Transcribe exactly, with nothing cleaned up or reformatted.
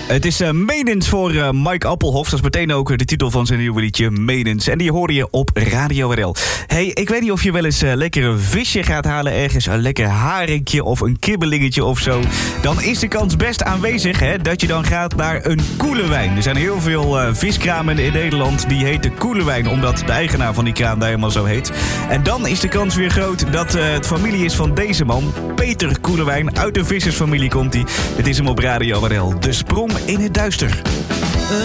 Het is uh, Menens voor uh, Mike Appelhof. Dat is meteen ook uh, de titel van zijn nieuwe liedje, Menens. En die hoorde je op Radio R L. Hey, ik weet niet of je wel eens uh, lekker een visje gaat halen ergens. Een lekker haringje of een kibbelingetje of zo. Dan is de kans best aanwezig hè, dat je dan gaat naar een Koelewijn. Er zijn heel veel uh, viskramen in Nederland die heten Koelewijn, omdat de eigenaar van die kraam daar helemaal zo heet. En dan is de kans weer groot dat uh, het familie is van deze man. Peter Koelewijn, uit de vissersfamilie komt hij. Het is hem op Radio R L. De sprong in het duister.